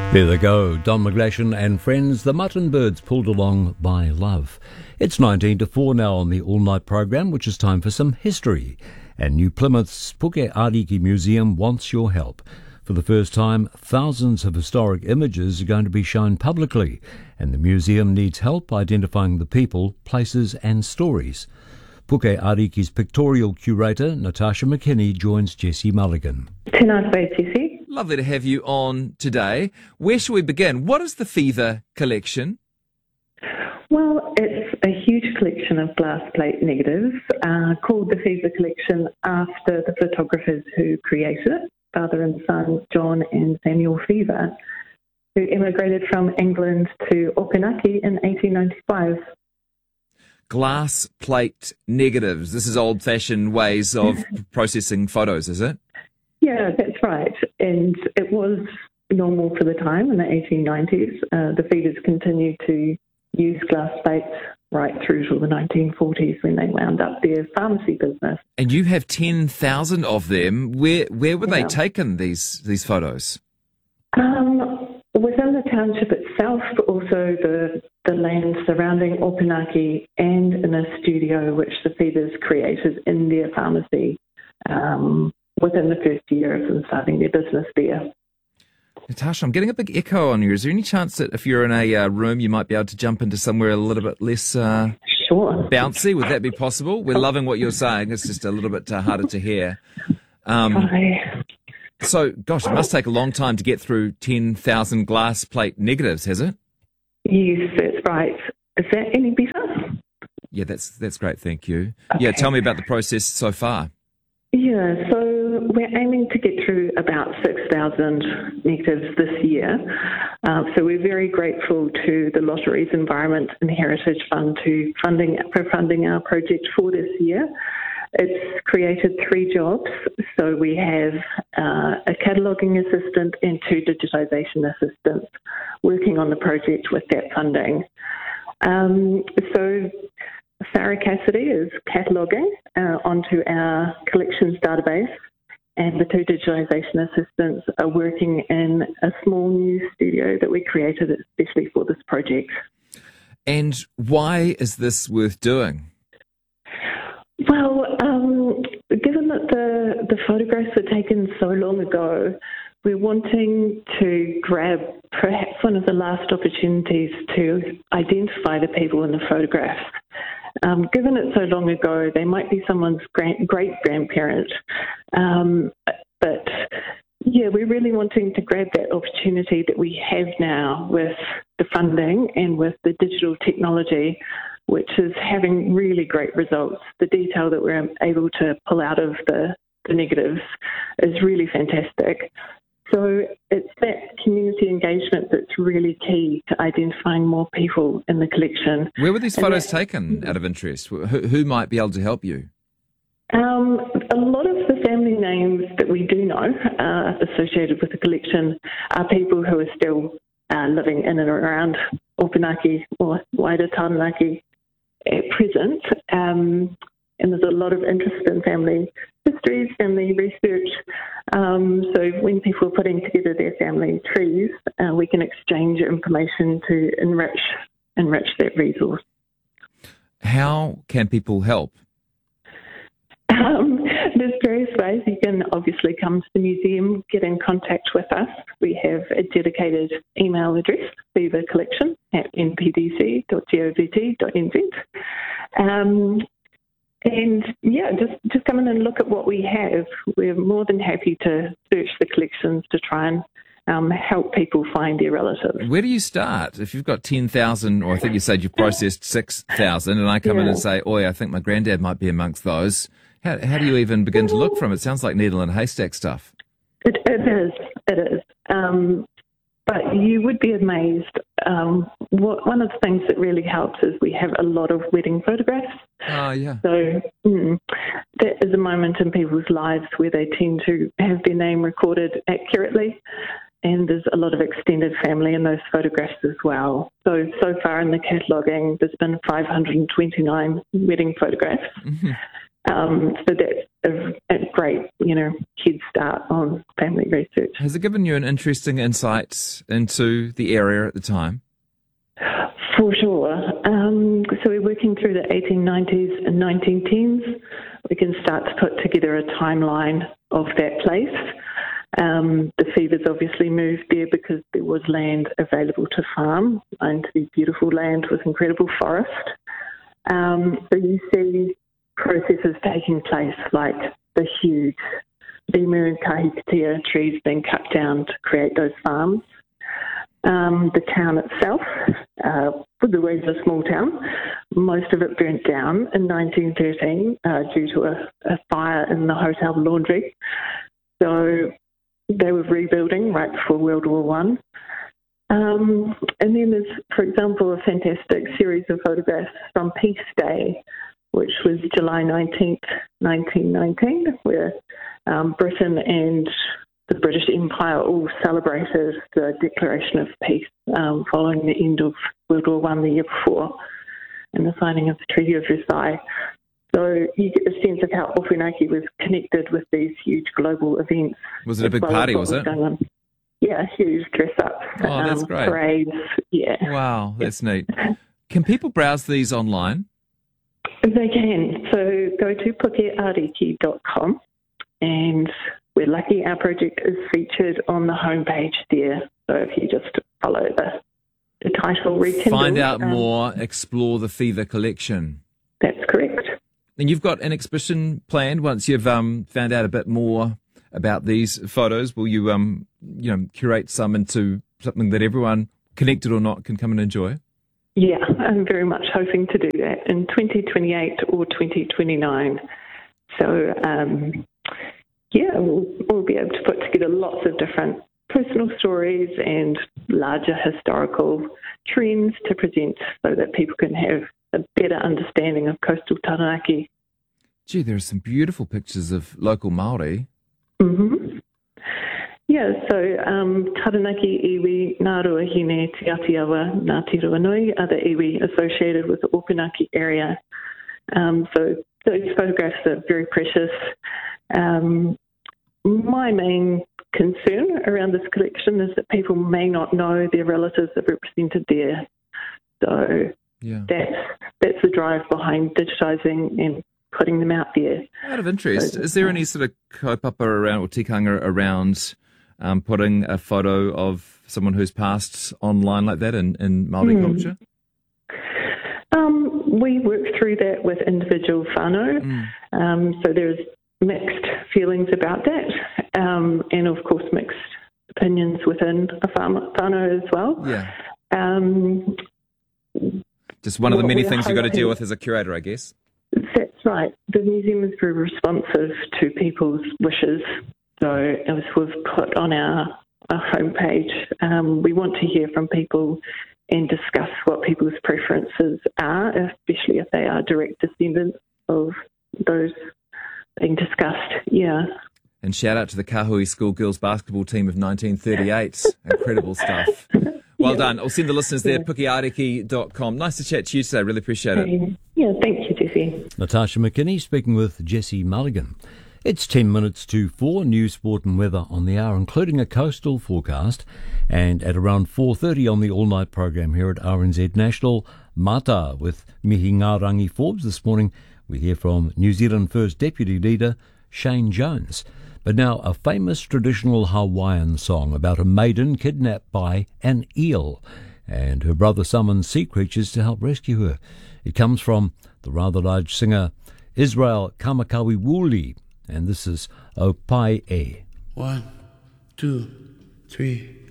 There they go, Don McGlashan and friends, the Mutton Birds pulled along by love. It's 19 to 4 now on the all-night program, which is time for some history. And New Plymouth's Puke Ariki Museum wants your help. For the first time, thousands of historic images are going to be shown publicly, and the museum needs help identifying the people, places and stories. Puke Ariki's pictorial curator, Natasha McKinney, joins Jessie Mulligan. Tēnā koe, Jessie. Lovely to have you on today. Where shall we begin? What is the Fever collection? Well, it's a huge collection of glass plate negatives called the Fever Collection after the photographers who created it, father and son John and Samuel Fever, who emigrated from England to Opunake in 1895. Glass plate negatives. This is old-fashioned ways of processing photos, is it? Yeah, that's right. And it was normal for the time in the 1890s. The Fevers continued to use glass plates right through to the 1940s when they wound up their pharmacy business. And you have 10,000 of them. Where were they taken, these photos? Within the township itself, but also the land surrounding Opunake, and in a studio which the Fevers created in their pharmacy within the first year of them starting their business there. Natasha, I'm getting a big echo on you. Is there any chance that if you're in a room, you might be able to jump into somewhere a little bit less Sure. bouncy? Would that be possible? We're loving what you're saying. It's just a little bit harder to hear. So, gosh, it must take a long time to get through 10,000 glass plate negatives, has it? Yes, that's right. Is that any better? Yeah, that's great. Thank you. Okay. Yeah, tell me about the process so far. Yeah, so we're aiming to get through about 6,000 negatives this year. So we're very grateful to the Lotteries Environment and Heritage Fund for funding our project for this year. It's created 3 jobs. So we have a cataloguing assistant and 2 digitisation assistants working on the project with that funding. So Sarah Cassidy is cataloguing onto our collections database, and the 2 digitisation assistants are working in a small new studio that we created especially for this project. And why is this worth doing? Well, given that the photographs were taken so long ago, we're wanting to grab perhaps one of the last opportunities to identify the people in the photographs. Given it's so long ago, they might be someone's great-grandparent. But, yeah, we're really wanting to grab that opportunity that we have now with the funding and with the digital technology, which is having really great results. The detail that we're able to pull out of the negatives is really fantastic. So it's that community engagement that's really key to identifying more people in the collection. Where were these photos taken, out of interest? Who might be able to help you? A lot of the family names that we do know associated with the collection are people who are still living in and around Opunake or wider Taranaki at present. And there's a lot of interest in family histories, family research. So when people are putting together their family trees, we can exchange information to enrich that resource. How can people help? There's various ways. You can obviously come to the museum, get in contact with us. We have a dedicated email address, fevercollection@npdc.govt.nz. And yeah, just come in and look at what we have. We're more than happy to search the collections to try and help people find their relatives. Where do you start? If you've got 10,000, or I think you said you've processed 6,000, and I come in and say, "Oi, I think my granddad might be amongst those." How do you even begin to look from it? It sounds like needle and haystack stuff. It is. But you would be amazed. One of the things that really helps is we have a lot of wedding photographs. Oh, yeah. So that is a moment in people's lives where they tend to have their name recorded accurately. And there's a lot of extended family in those photographs as well. So far in the cataloguing, there's been 529 wedding photographs. Mm-hmm. So that's a great, head start on family research. Has it given you an interesting insight into the area at the time? For sure. So we're working through the 1890s and 1910s. We can start to put together a timeline of that place. The Fevers obviously moved there because there was land available to farm, and to be beautiful land with incredible forest. So you see processes taking place like the huge Limu and Kahikatea trees being cut down to create those farms. The town itself was always a small town. Most of it burnt down in 1913 due to a fire in the hotel laundry. So they were rebuilding right before World War One. And then there's, for example, a fantastic series of photographs from Peace Day, which was July 19th, 1919, where Britain and the British Empire all celebrated the declaration of peace following the end of World War One the year before and the signing of the Treaty of Versailles. So you get the sense of how Opunake was connected with these huge global events. Was it a big party, was it? Yeah, huge dress-ups. Oh, that's great. Parades, yeah. Wow, that's neat. Can people browse these online? They can. So go to pukeariki.com, and we're lucky our project is featured on the homepage there. So if you just follow the title, rekindle. Find out more, explore the Fever collection. That's correct. And you've got an exhibition planned once you've found out a bit more about these photos. Will you, curate some into something that everyone, connected or not, can come and enjoy? Yeah, I'm very much hoping to do that in 2028 or 2029. So, we'll be able to put together lots of different personal stories and larger historical trends to present so that people can have a better understanding of coastal Taranaki. Gee, there are some beautiful pictures of local Māori. Mm-hmm. Yeah, so Taranaki iwi, Ngā Ruahine, Te Atiawa, Ngāti Ruanui are the iwi associated with the Opunake area. So those photographs are very precious. My main concern around this collection is that people may not know their relatives are represented there. So that's the drive behind digitising and putting them out there. Out of interest, is there any sort of kaupapa around or tikanga around putting a photo of someone who's passed online like that in Māori culture? We work through that with individual whānau. So there's mixed feelings about that, and of course mixed opinions within a whānau as well. Yeah. Just one of the many things you've got to deal with as a curator, I guess. That's right. The museum is very responsive to people's wishes. So as we've put on our homepage, we want to hear from people and discuss what people's preferences are, especially if they are direct descendants of those being discussed. Yeah. And shout out to the Kahui Schoolgirls basketball team of 1938. Incredible stuff. Well done. I'll send the listeners there, pukeariki.com. Nice to chat to you today. Really appreciate it. Yeah, thank you, Jesse. Natasha McKinney speaking with Jesse Mulligan. It's 10 minutes to 4, news, sport and weather on the hour, including a coastal forecast. And at around 4:30 on the all-night program here at RNZ National, Mata with Mihi Ngārangi Forbes. This morning we hear from New Zealand First Deputy Leader Shane Jones. But now a famous traditional Hawaiian song about a maiden kidnapped by an eel and her brother summons sea creatures to help rescue her. It comes from the rather large singer Israel Kamakawiwo'oli, and this is O Pai E. 1, 2, 3